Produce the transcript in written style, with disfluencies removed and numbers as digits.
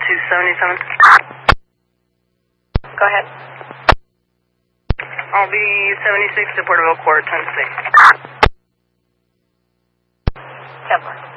277. Go ahead. I'll be 76 to Porterville Court, Tennessee. Kevlar.